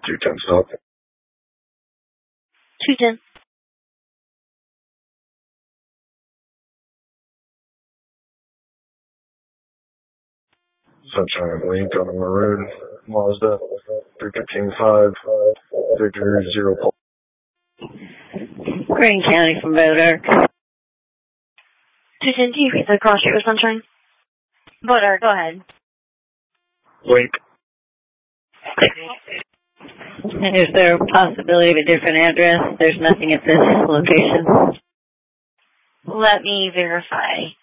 210 stop. 210. Sunshine Link on the road. Mazda 315.5. Victor 0 Paul. Greene County from Bodark. 210, do you read the cross street with Sunshine? Bodark, go ahead. Link. Is there a possibility of a different address? There's nothing at this location. Let me verify.